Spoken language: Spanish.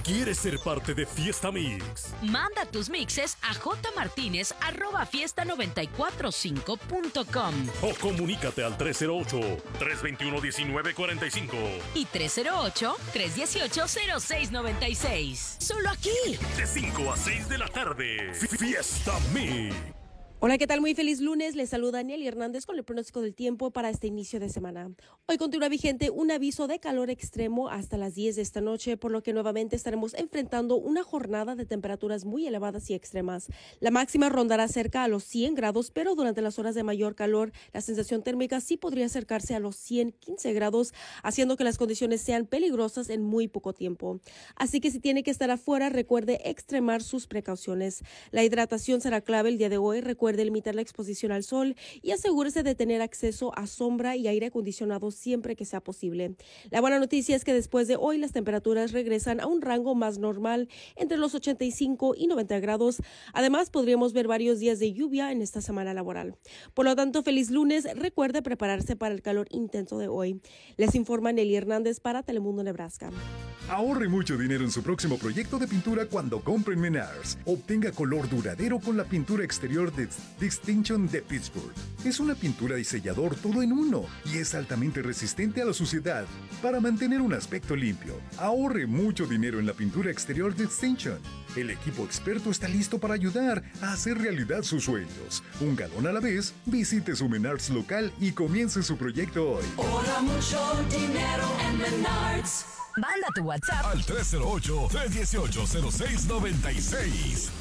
¿Quieres ser parte de Fiesta Mix? Manda tus mixes a jmartinez@fiesta945.com O comunícate al 308-321-1945 y 308-318-0696. Solo aquí. de 5 a 6 de la tarde. Fiesta Mix. Hola, ¿qué tal? Muy feliz lunes. Les saluda Daniel Hernández con el pronóstico del tiempo para este inicio de semana. Hoy continúa vigente un aviso de calor extremo hasta las 10 de esta noche, por lo que nuevamente estaremos enfrentando una jornada de temperaturas muy elevadas y extremas. La máxima rondará cerca a los 100 grados, pero durante las horas de mayor calor, la sensación térmica sí podría acercarse a los 115 grados, haciendo que las condiciones sean peligrosas en muy poco tiempo. Así que si tiene que estar afuera, recuerde extremar sus precauciones. La hidratación será clave el día de hoy. Recuerde limitar la exposición al sol y asegúrese de tener acceso a sombra y aire acondicionado siempre que sea posible. La buena noticia es que después de hoy las temperaturas regresan a un rango más normal entre los 85 y 90 grados. Además, podríamos ver varios días de lluvia en esta semana laboral. Por lo tanto, feliz lunes. Recuerde prepararse para el calor intenso de hoy. Les informa Nelly Hernández para Telemundo Nebraska. Ahorre mucho dinero en su próximo proyecto de pintura cuando compre en Menards. Obtenga color duradero con la pintura exterior de Distinction de Pittsburgh. Es una pintura y sellador todo en uno y es altamente resistente a la suciedad para mantener un aspecto limpio. Ahorre mucho dinero en la pintura exterior de Distinction. El equipo experto está listo para ayudar a hacer realidad sus sueños. Un galón a la vez, visite su Menards local y comience su proyecto hoy. Ahorra mucho dinero en Menards. Manda tu WhatsApp al 308-318-0696.